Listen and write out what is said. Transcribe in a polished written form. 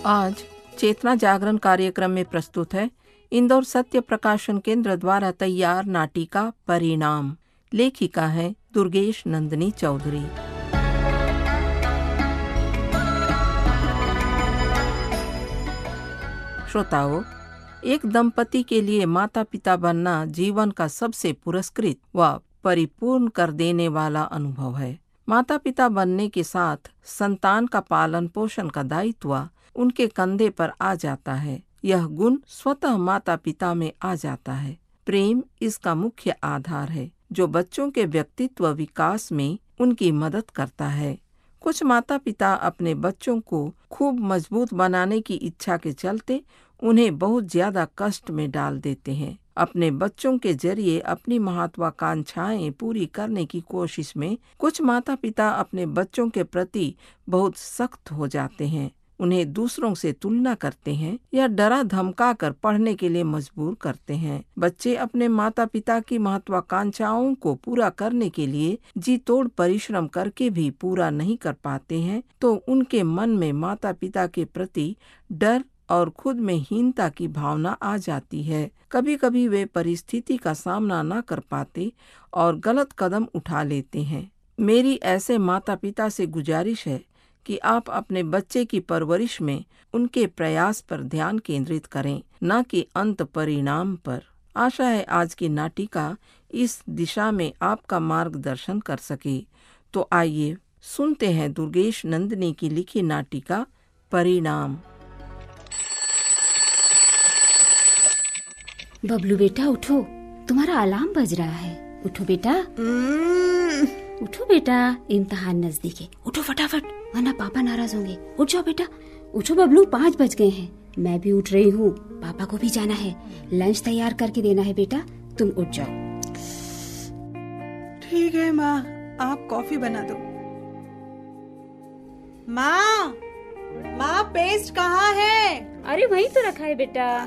आज चेतना जागरण कार्यक्रम में प्रस्तुत है इंदौर सत्य प्रकाशन केंद्र द्वारा तैयार नाटिका परिणाम। लेखिका है दुर्गेश नंदिनी चौधरी। श्रोताओं, एक दंपति के लिए माता पिता बनना जीवन का सबसे पुरस्कृत व परिपूर्ण कर देने वाला अनुभव है। माता पिता बनने के साथ संतान का पालन पोषण का दायित्व उनके कंधे पर आ जाता है। यह गुण स्वतः माता पिता में आ जाता है। प्रेम इसका मुख्य आधार है, जो बच्चों के व्यक्तित्व विकास में उनकी मदद करता है। कुछ माता पिता अपने बच्चों को खूब मजबूत बनाने की इच्छा के चलते उन्हें बहुत ज्यादा कष्ट में डाल देते हैं। अपने बच्चों के जरिए अपनी महत्वाकांक्षाएं पूरी करने की कोशिश में कुछ माता पिता अपने बच्चों के प्रति बहुत सख्त हो जाते हैं। उन्हें दूसरों से तुलना करते हैं या डरा धमका कर पढ़ने के लिए मजबूर करते हैं। बच्चे अपने माता पिता की महत्वाकांक्षाओं को पूरा करने के लिए जी तोड़ परिश्रम करके भी पूरा नहीं कर पाते हैं, तो उनके मन में माता पिता के प्रति डर और खुद में हीनता की भावना आ जाती है। कभी कभी वे परिस्थिति का सामना न कर पाते और गलत कदम उठा लेते हैं। मेरी ऐसे माता पिता से गुजारिश है कि आप अपने बच्चे की परवरिश में उनके प्रयास पर ध्यान केंद्रित करें, न कि अंत परिणाम पर। आशा है आज की नाटिका इस दिशा में आपका मार्गदर्शन कर सके। तो आइए सुनते हैं दुर्गेश नंदिनी की लिखी नाटिका परिणाम। बबलू बेटा उठो, तुम्हारा अलार्म बज रहा है। उठो बेटा, उठो बेटा, इम्तिहान नजदीक है। उठो फटाफट, वरना पापा नाराज होंगे। उठ जाओ बेटा, उठो बबलू, 5 बज गए हैं। मैं भी उठ रही हूँ, पापा को भी जाना है। लंच तैयार करके देना है बेटा, तुम उठ जाओ। ठीक है माँ, आप कॉफी बना दो। माँ, पेस्ट कहाँ है? अरे वहीं तो रखा है बेटा।